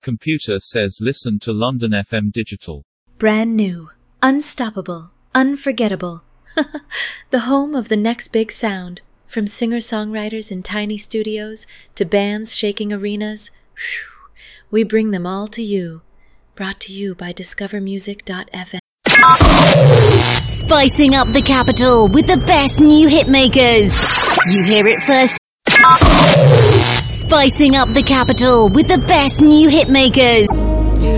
Computer says listen to London FM Digital. Brand new, unstoppable, unforgettable. The home of the next big sound. From singer-songwriters in tiny studios to bands shaking arenas. We bring them all to you. Brought to you by discovermusic.fm. Spicing up the capital with the best new hitmakers. You hear it first. Spicing up the capital with the best new hitmakers.